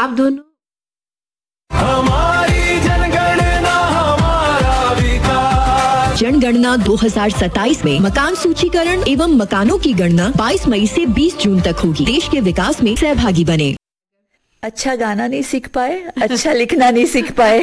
आप दोनों हमारी जनगणना हमारा विकास। जनगणना 2027 में मकान सूचीकरण एवं मकानों की गणना 22 मई से 20 जून तक होगी। देश के विकास में सहभागी बने। अच्छा गाना नहीं सीख पाए, अच्छा लिखना नहीं सीख पाए।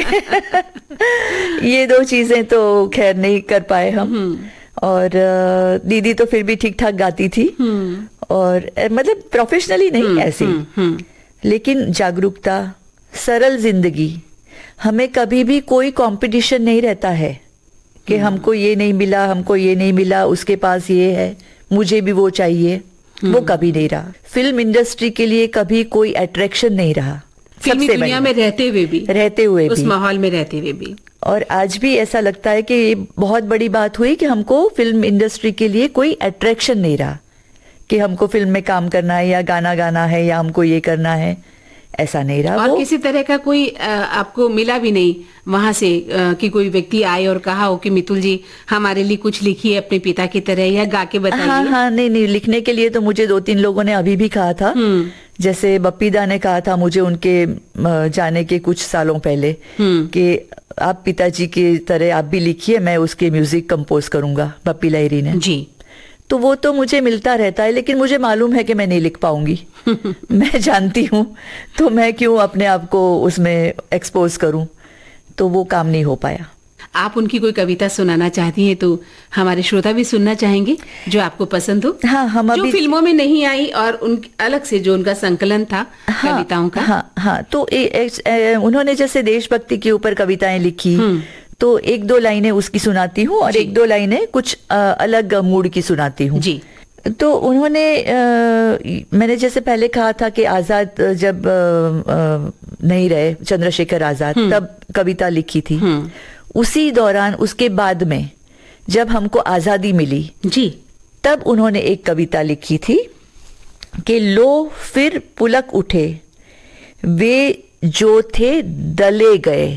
ये दो चीजें तो खैर नहीं कर पाए हम। और दीदी तो फिर भी ठीक ठाक गाती थी, और मतलब प्रोफेशनली नहीं ऐसे ही, लेकिन जागरूकता, सरल जिंदगी। हमें कभी भी कोई कंपटीशन नहीं रहता है कि हमको ये नहीं मिला, हमको ये नहीं मिला, उसके पास ये है, मुझे भी वो चाहिए। वो कभी नहीं रहा। फिल्म इंडस्ट्री के लिए कभी कोई अट्रैक्शन नहीं रहा, फिल्मी दुनिया में रहते हुए भी उस माहौल में रहते हुए भी। और आज भी ऐसा लगता है कि ये बहुत बड़ी बात हुई कि हमको फिल्म इंडस्ट्री के लिए कोई अट्रैक्शन नहीं रहा कि हमको फिल्म में काम करना है या गाना गाना है या हमको ये करना है, ऐसा नहीं रहा। और किसी तरह का कोई आपको मिला भी नहीं वहां से कि कोई व्यक्ति आए और कहा हो कि मितुल जी हमारे लिए कुछ लिखिए अपने पिता की तरह या गा के बताइए। हाँ, नहीं, लिखने के लिए तो मुझे 2-3 लोगों ने अभी भी कहा था। जैसे बप्पीदा ने कहा था मुझे उनके जाने के कुछ सालों पहले कि आप पिताजी की तरह आप भी लिखिए, मैं उसके म्यूजिक कंपोज करूंगा, बप्पी लहरी ने जी। तो वो तो मुझे मिलता रहता है, लेकिन मुझे मालूम है कि मैं नहीं लिख पाऊंगी। मैं जानती हूँ, तो मैं क्यों अपने आप को उसमें एक्सपोज करूं, तो वो काम नहीं हो पाया। आप उनकी कोई कविता सुनाना चाहती हैं तो हमारे श्रोता भी सुनना चाहेंगे जो आपको पसंद हो। हाँ, हम जो अभी फिल्मों में नहीं आई और उन अलग से जो उनका संकलन था कविताओं का। हाँ, तो उन्होंने जैसे देशभक्ति के ऊपर कविताएं लिखी, तो 1-2 लाइनें उसकी सुनाती हूँ और 1-2 लाइनें कुछ अलग मूड की सुनाती हूँ जी। तो उन्होंने मैंने जैसे पहले कहा था कि आजाद जब नहीं रहे, चंद्रशेखर आजाद, तब कविता लिखी थी। उसी दौरान उसके बाद में जब हमको आजादी मिली जी, तब उन्होंने एक कविता लिखी थी कि लो फिर पुलक उठे वे जो थे दले गए।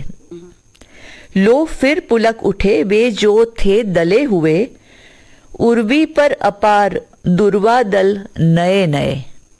लो फिर पुलक उठे वे जो थे दले हुए, उर्वी पर अपार दुर्वा दल नए नए।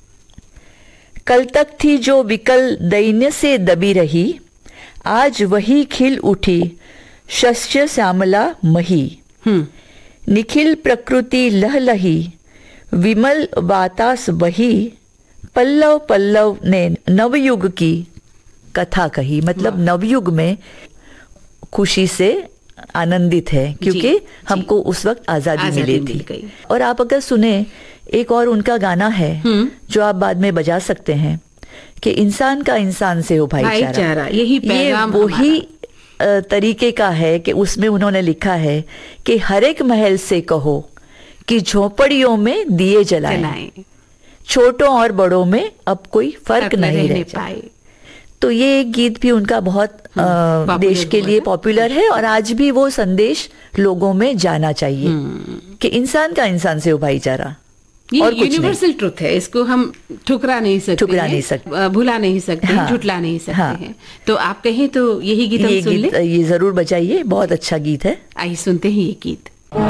कल तक थी जो विकल दैन्य से दबी रही, आज वही खिल उठी शस्य श्यामला मही। निखिल प्रकृति लहलही विमल वातास बही, पल्लव पल्लव ने नवयुग की कथा कही। मतलब नवयुग में खुशी से आनंदित है क्योंकि हमको उस वक्त आजादी मिली थी। और आप अगर सुने, एक और उनका गाना है जो आप बाद में बजा सकते हैं कि इंसान का इंसान से हो भाईचारा। यही पैगाम वही तरीके का है कि उसमें उन्होंने लिखा है कि हर एक महल से कहो कि झोपड़ियों में दिए जलाएं, छोटों और बड़ों में अब कोई फर्क नहीं रह पाए। तो ये एक गीत भी उनका बहुत देश के लिए पॉपुलर है और आज भी वो संदेश लोगों में जाना चाहिए कि इंसान का इंसान से हो भाईचारा। ये यूनिवर्सल ट्रुथ है, इसको हम ठुकरा नहीं सकते, भुला नहीं सकते, झुटला नहीं सकते हैं। तो आप कहें तो यही गीत हम सुन लें। ये जरूर बजाइए, बहुत अच्छा गीत है। आइए सुनते हैं ये गीत।